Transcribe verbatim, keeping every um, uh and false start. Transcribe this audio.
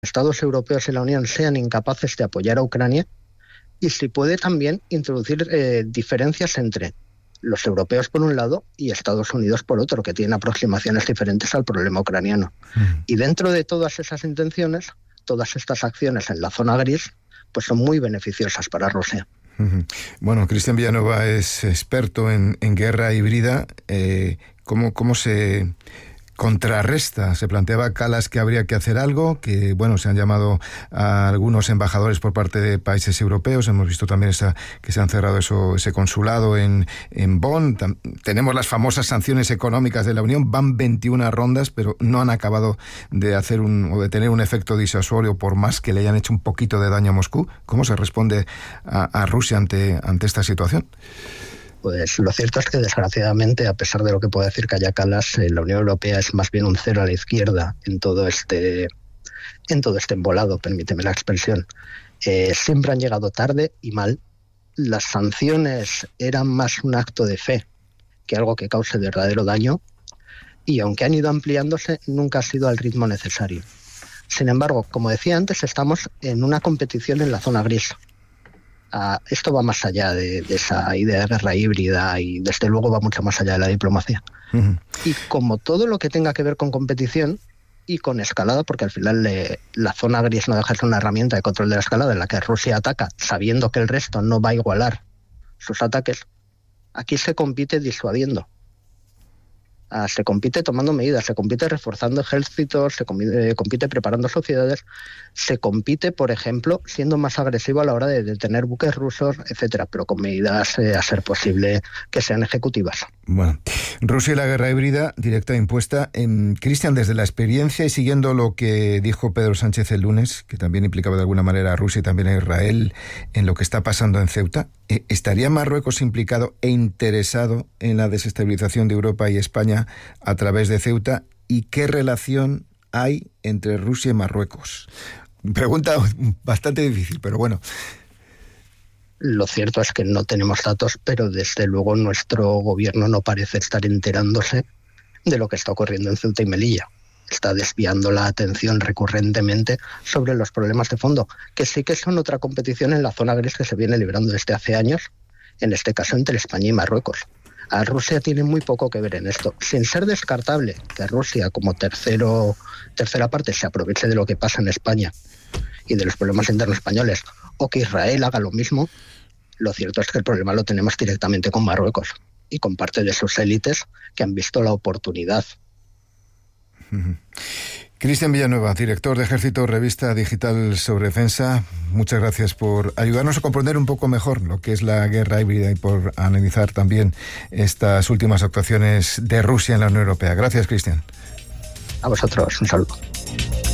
Estados europeos y la Unión sean incapaces de apoyar a Ucrania y si puede también introducir eh, diferencias entre los europeos por un lado y Estados Unidos por otro, que tienen aproximaciones diferentes al problema ucraniano. Mm. Y dentro de todas esas intenciones, todas estas acciones en la zona gris, pues son muy beneficiosas para Rusia. Bueno, Cristian Villanueva es experto en, en guerra híbrida. Eh, ¿cómo, ¿Cómo se contrarresta? Se planteaba Kallas que habría que hacer algo, que bueno, se han llamado a algunos embajadores por parte de países europeos, hemos visto también esa, que se han cerrado eso, ese consulado en, en Bonn. Tam, tenemos las famosas sanciones económicas de la Unión, van veintiuna rondas, pero no han acabado de hacer un, o de tener un efecto disuasorio por más que le hayan hecho un poquito de daño a Moscú. ¿Cómo se responde a, a Rusia ante, ante esta situación? Pues lo cierto es que desgraciadamente, a pesar de lo que puede decir Kaja Kallas, eh, la Unión Europea es más bien un cero a la izquierda en todo este, en todo este embolado, permíteme la expresión. Eh, siempre han llegado tarde y mal. Las sanciones eran más un acto de fe que algo que cause verdadero daño y aunque han ido ampliándose, nunca ha sido al ritmo necesario. Sin embargo, como decía antes, estamos en una competición en la zona gris. Uh, esto va más allá de, de esa idea de guerra híbrida y desde luego va mucho más allá de la diplomacia. Uh-huh. Y como todo lo que tenga que ver con competición y con escalada, porque al final le, la zona gris no deja de ser una herramienta de control de la escalada en la que Rusia ataca sabiendo que el resto no va a igualar sus ataques, aquí se compite disuadiendo. Uh, se compite tomando medidas, se compite reforzando ejércitos, se compite, eh, compite preparando sociedades, se compite, por ejemplo, siendo más agresivo a la hora de detener buques rusos, etcétera, pero con medidas eh, a ser posible que sean ejecutivas. Bueno, Rusia y la guerra híbrida directa e impuesta. En Cristian, desde la experiencia y siguiendo lo que dijo Pedro Sánchez el lunes, que también implicaba de alguna manera a Rusia y también a Israel en lo que está pasando en Ceuta, ¿estaría Marruecos implicado e interesado en la desestabilización de Europa y España a través de Ceuta? ¿Y qué relación hay entre Rusia y Marruecos? Pregunta bastante difícil, pero bueno. Lo cierto es que no tenemos datos, pero desde luego nuestro gobierno no parece estar enterándose de lo que está ocurriendo en Ceuta y Melilla. Está desviando la atención recurrentemente sobre los problemas de fondo, que sí que son otra competición en la zona gris que se viene librando desde hace años, en este caso entre España y Marruecos. A Rusia tiene muy poco que ver en esto, sin ser descartable que Rusia como tercero, tercera parte se aproveche de lo que pasa en España y de los problemas internos españoles, o que Israel haga lo mismo. Lo cierto es que el problema lo tenemos directamente con Marruecos y con parte de sus élites que han visto la oportunidad. Uh-huh. Cristian Villanueva, director de Ejército, revista digital sobre defensa, muchas gracias por ayudarnos a comprender un poco mejor lo que es la guerra híbrida y por analizar también estas últimas actuaciones de Rusia en la Unión Europea. Gracias, Cristian. A vosotros, un saludo.